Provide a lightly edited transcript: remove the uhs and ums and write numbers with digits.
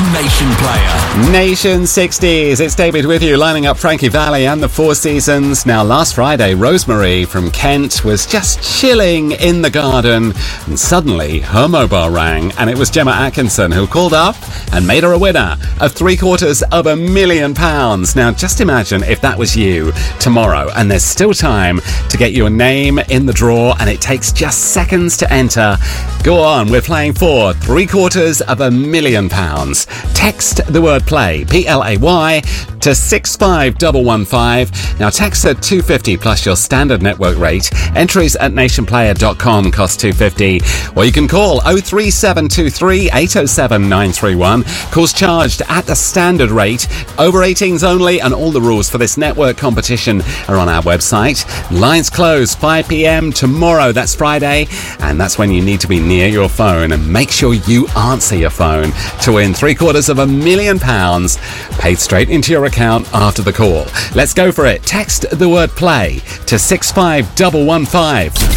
Nation Player. Nation 60s. It's David with you, lining up Frankie Valli and the Four Seasons. Now, last Friday, Rosemary from Kent was just chilling in the garden, and suddenly her mobile rang, and it was Gemma Atkinson who called up and made her a winner of £750,000. Now, just imagine if that was you tomorrow, and there's still time to get your name in the draw, and it takes just seconds to enter. Go on, we're playing for £750,000. Text the word play, PLAY, to 65115. Now, text at 250 plus your standard network rate. Entries at nationplayer.com cost $250. Or you can call 03723 807 931. Calls charged at the standard rate. Over 18s only, and all the rules for this network competition are on our website. Lines close 5 p.m. tomorrow. That's Friday, and that's when you need to be near your phone, and make sure you answer your phone to win £750,000 paid straight into your account after the call. Let's go for it. Text the word play to 65115.